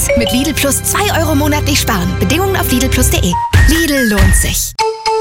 Mit Lidl Plus 2 € monatlich sparen. Bedingungen auf lidlplus.de. Lidl lohnt sich.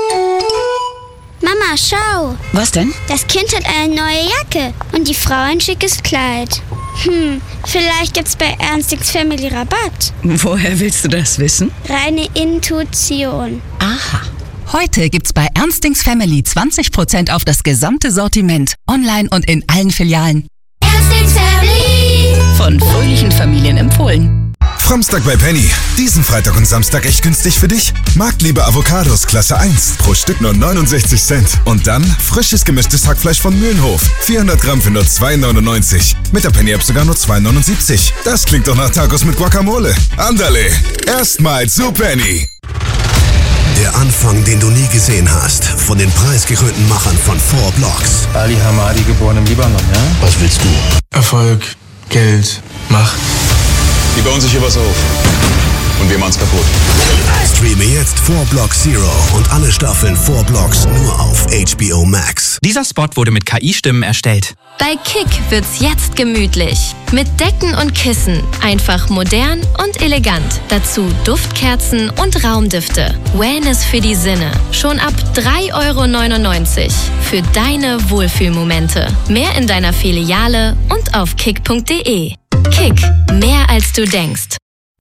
Mama, schau. Was denn? Das Kind hat eine neue Jacke und die Frau ein schickes Kleid. Vielleicht gibt's bei Ernst X Family Rabatt. Woher willst du das wissen? Reine Intuition. Aha. Heute gibt's bei Ernst X Family 20% auf das gesamte Sortiment. Online und in allen Filialen. Ernst X Family. Von fröhlichen Familien empfohlen. Framstag bei Penny. Diesen Freitag und Samstag echt günstig für dich. Marktliebe Avocados Klasse 1. Pro Stück nur 69 Cent. Und dann frisches gemischtes Hackfleisch von Mühlenhof. 400 Gramm für nur 2,99. Mit der Penny-App sogar nur 2,79. Das klingt doch nach Tacos mit Guacamole. Andale. Erstmal zu Penny. Der Anfang, den du nie gesehen hast. Von den preisgekrönten Machern von 4 Blocks. Ali Hamadi, geboren im Libanon, ja? Was willst du? Erfolg, Geld, Macht. Die bauen sich hier was auf. Und wir machen's kaputt. Streame jetzt 4 Blocks Zero und alle Staffeln 4 Blocks nur auf HBO Max. Dieser Spot wurde mit KI-Stimmen erstellt. Bei Kick wird's jetzt gemütlich. Mit Decken und Kissen. Einfach modern und elegant. Dazu Duftkerzen und Raumdüfte. Wellness für die Sinne. Schon ab 3,99 € für deine Wohlfühlmomente. Mehr in deiner Filiale und auf kick.de. Kick. Mehr als du denkst.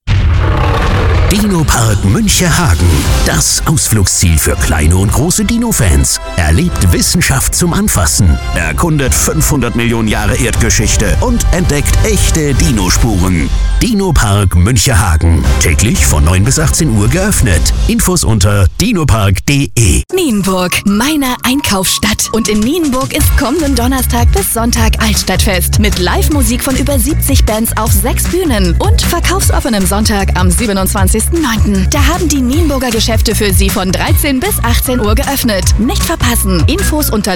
Dino-Park Münchehagen. Das Ausflugsziel für kleine und große Dino-Fans. Erlebt Wissenschaft zum Anfassen. Erkundet 500 Millionen Jahre Erdgeschichte und entdeckt echte Dinospuren. Dino-Park Münchehagen. Täglich von 9 bis 18 Uhr geöffnet. Infos unter dinopark.de. Nienburg, meine Einkaufsstadt. Und in Nienburg ist kommenden Donnerstag bis Sonntag Altstadtfest. Mit Live-Musik von über 70 Bands auf 6 Bühnen. Und verkaufsoffenem Sonntag am 27.09. Da haben die Nienburger Geschäfte für Sie von 13 bis 18 Uhr geöffnet. Nicht verpassen. Infos unter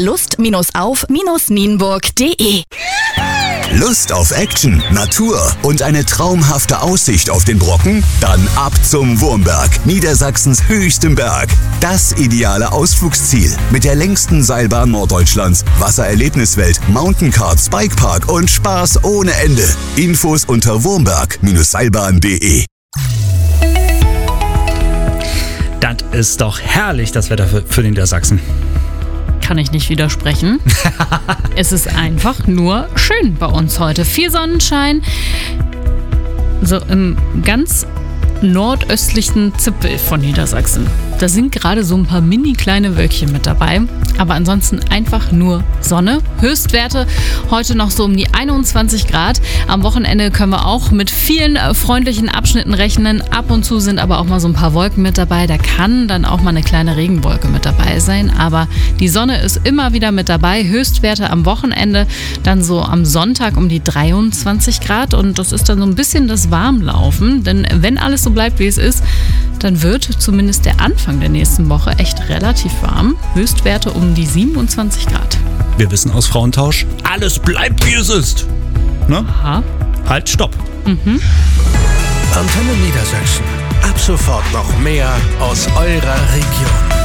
lust-auf-nienburg.de. Lust auf Action, Natur und eine traumhafte Aussicht auf den Brocken? Dann ab zum Wurmberg, Niedersachsens höchstem Berg. Das ideale Ausflugsziel mit der längsten Seilbahn Norddeutschlands, Wassererlebniswelt, Mountaincarp, Spikepark und Spaß ohne Ende. Infos unter wurmberg-seilbahn.de. Das ist doch herrlich, das Wetter für den Niedersachsen. Kann ich nicht widersprechen. Es ist einfach nur schön bei uns heute. Viel Sonnenschein. So im ganz nordöstlichen Zipfel von Niedersachsen. Da sind gerade so ein paar mini kleine Wölkchen mit dabei. Aber ansonsten einfach nur Sonne. Höchstwerte heute noch so um die 21 Grad. Am Wochenende können wir auch mit vielen freundlichen Abschnitten rechnen. Ab und zu sind aber auch mal so ein paar Wolken mit dabei. Da kann dann auch mal eine kleine Regenwolke mit dabei sein. Aber die Sonne ist immer wieder mit dabei. Höchstwerte am Wochenende dann so am Sonntag um die 23 Grad. Und das ist dann so ein bisschen das Warmlaufen. Denn wenn alles so bleibt, wie es ist, dann wird zumindest der Anfang der nächsten Woche echt relativ warm. Höchstwerte um die 27 Grad. Wir wissen aus Frauentausch, alles bleibt wie es ist. Ne? Aha. Halt, stopp. Antenne Niedersachsen. Ab sofort noch mehr aus eurer Region.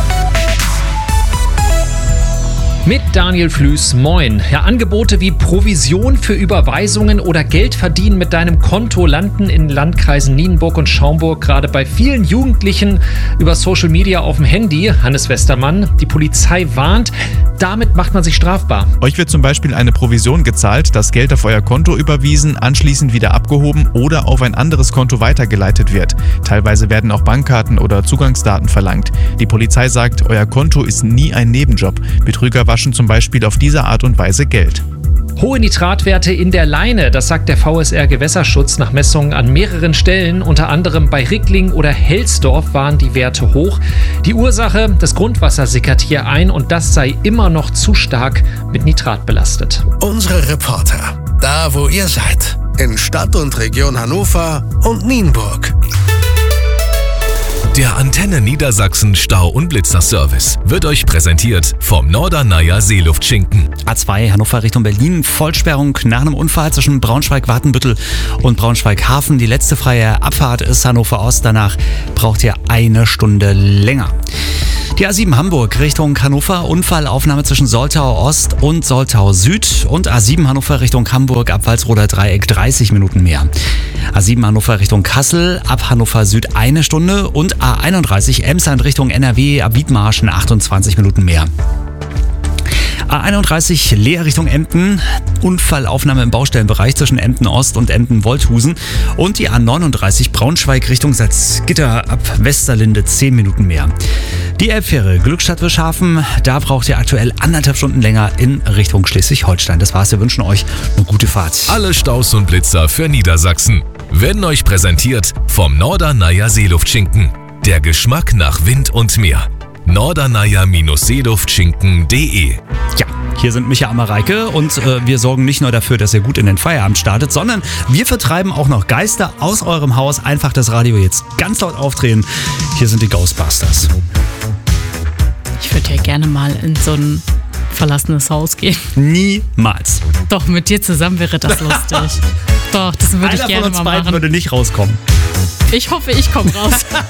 Mit Daniel Flüß, moin. Ja, Angebote wie Provision für Überweisungen oder Geld verdienen mit deinem Konto landen in Landkreisen Nienburg und Schaumburg gerade bei vielen Jugendlichen über Social Media auf dem Handy. Hannes Westermann, die Polizei warnt, damit macht man sich strafbar. Euch wird zum Beispiel eine Provision gezahlt, das Geld auf euer Konto überwiesen, anschließend wieder abgehoben oder auf ein anderes Konto weitergeleitet wird. Teilweise werden auch Bankkarten oder Zugangsdaten verlangt. Die Polizei sagt, euer Konto ist nie ein Nebenjob. Betrüger waschen zum Beispiel auf diese Art und Weise Geld. Hohe Nitratwerte in der Leine, das sagt der VSR Gewässerschutz nach Messungen an mehreren Stellen. Unter anderem bei Rickling oder Helsdorf waren die Werte hoch. Die Ursache, das Grundwasser sickert hier ein und das sei immer noch zu stark mit Nitrat belastet. Unsere Reporter, da wo ihr seid, in Stadt und Region Hannover und Nienburg. Der Antenne Niedersachsen Stau- und Blitzerservice wird euch präsentiert vom Norderneier Seeluftschinken. A2 Hannover Richtung Berlin, Vollsperrung nach einem Unfall zwischen Braunschweig-Watenbüttel und Braunschweig-Hafen. Die letzte freie Abfahrt ist Hannover Ost, danach braucht ihr 1 Stunde länger. Die A7 Hamburg Richtung Hannover, Unfallaufnahme zwischen Soltau Ost und Soltau Süd und A7 Hannover Richtung Hamburg ab Walsroder Dreieck 30 Minuten mehr. A7 Hannover Richtung Kassel ab Hannover Süd 1 Stunde und A31 Emsland Richtung NRW ab Wiedmarschen 28 Minuten mehr. A31 Leer Richtung Emden, Unfallaufnahme im Baustellenbereich zwischen Emden Ost und Emden Wolthusen und die A39 Braunschweig Richtung Salzgitter ab Westerlinde 10 Minuten mehr. Die Elbfähre Glückstadt-Wischhafen, da braucht ihr aktuell 1,5 Stunden länger in Richtung Schleswig-Holstein. Das war's, wir wünschen euch eine gute Fahrt. Alle Staus und Blitzer für Niedersachsen werden euch präsentiert vom Norderneier Seeluftschinken. Der Geschmack nach Wind und Meer. norderneier-seeluftschinken.de. Ja, hier sind Micha und Mareike und wir sorgen nicht nur dafür, dass ihr gut in den Feierabend startet, sondern wir vertreiben auch noch Geister aus eurem Haus. Einfach das Radio jetzt ganz laut aufdrehen. Hier sind die Ghostbusters. Ich würde ja gerne mal in so ein verlassenes Haus gehen. Niemals. Doch, mit dir zusammen wäre das lustig. Doch, das würde ich gerne mal machen. Einer von uns beiden würde nicht rauskommen. Ich hoffe, ich komme raus.